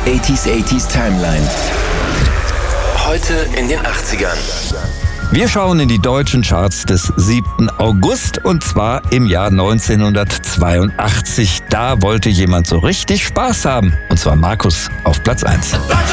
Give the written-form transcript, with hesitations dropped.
80s Timeline. Heute in den 80ern. Wir schauen in die deutschen Charts des 7. August und zwar im Jahr 1982. Da wollte jemand so richtig Spaß haben. Und zwar Markus auf Platz 1.